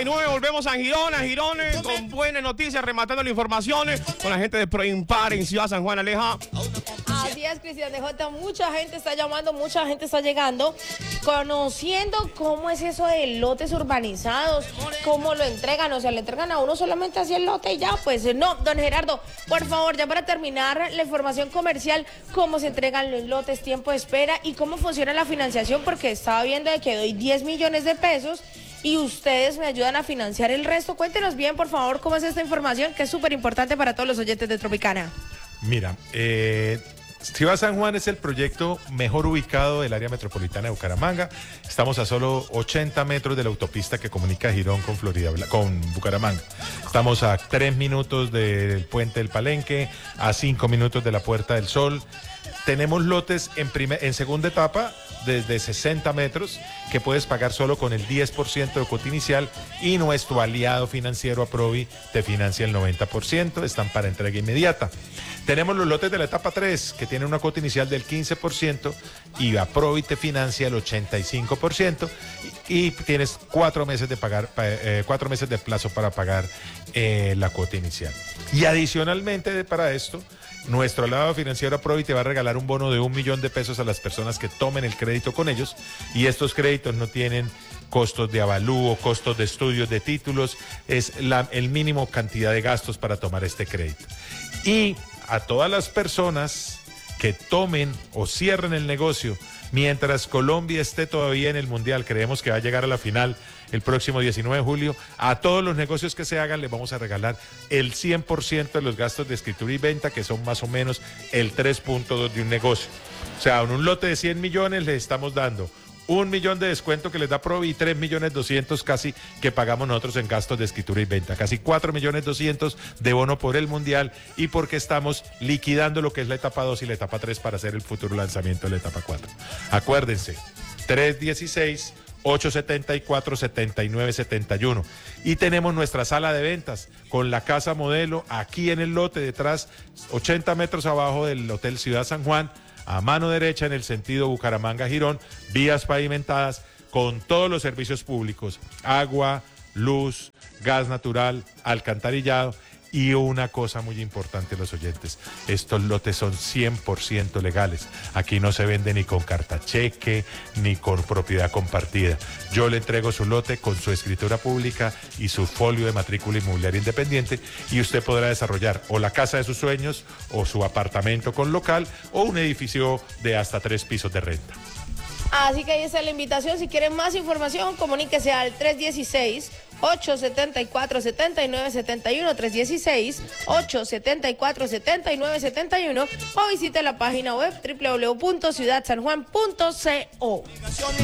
8:39, volvemos a Girón, con buenas noticias, rematando la información con la gente de ProImpar en Ciudad San Juan, Aleja. Así es, Cristian DJ, mucha gente está llamando, mucha gente está llegando, conociendo cómo es eso de lotes urbanizados, cómo lo entregan, o sea, le entregan a uno solamente así el lote y ya, pues no, don Gerardo, por favor, ya para terminar la información comercial, cómo se entregan los lotes, tiempo de espera y cómo funciona la financiación, porque estaba viendo de que doy 10 millones de pesos y ustedes me ayudan a financiar el resto. Cuéntenos bien, por favor, cómo es esta información, que es súper importante para todos los oyentes de Tropicana. Mira, Ciudad San Juan es el proyecto mejor ubicado del área metropolitana de Bucaramanga. Estamos a solo 80 metros de la autopista que comunica Girón con Bucaramanga. Estamos a 3 minutos del puente del Palenque, a 5 minutos de la Puerta del Sol. Tenemos lotes en segunda etapa desde 60 metros que puedes pagar solo con el 10% de cuota inicial y nuestro aliado financiero Aprovi te financia el 90%, están para entrega inmediata. Tenemos los lotes de la etapa 3 que tienen una cuota inicial del 15% y Aprovi te financia el 85% y tienes 4 meses de pagar, 4 meses de plazo para pagar la cuota inicial. Y adicionalmente para esto, nuestro aliado financiero Aprovi te va a regalar un bono de 1 millón de pesos a las personas que tomen el crédito con ellos, y estos créditos no tienen costos de avalúo, costos de estudios, de títulos, es el mínimo cantidad de gastos para tomar este crédito. Y a todas las personas que tomen o cierren el negocio mientras Colombia esté todavía en el Mundial, creemos que va a llegar a la final el próximo 19 de julio, a todos los negocios que se hagan les vamos a regalar el 100% de los gastos de escritura y venta, que son más o menos el 3.2 de un negocio. O sea, en un lote de 100 millones le estamos dando 1 millón de descuento que les da Provi y 3.200.000 casi que pagamos nosotros en gastos de escritura y venta. Casi 4.200.000 de bono por el Mundial y porque estamos liquidando lo que es la etapa 2 y la etapa 3 para hacer el futuro lanzamiento de la etapa 4. Acuérdense, 316-874-7971. Y tenemos nuestra sala de ventas con la casa modelo aquí en el lote detrás, 80 metros abajo del Hotel Ciudad San Juan, a mano derecha en el sentido Bucaramanga-Girón, vías pavimentadas con todos los servicios públicos, agua, luz, gas natural, alcantarillado. Y una cosa muy importante, los oyentes, estos lotes son 100% legales. Aquí no se vende ni con cartacheque, ni con propiedad compartida. Yo le entrego su lote con su escritura pública y su folio de matrícula inmobiliaria independiente y usted podrá desarrollar o la casa de sus sueños, o su apartamento con local, o un edificio de hasta 3 pisos de renta. Así que ahí está la invitación. Si quieren más información, comuníquese al 316-874-7971, 316-874-7971, o visite la página web www.ciudadsanjuan.co.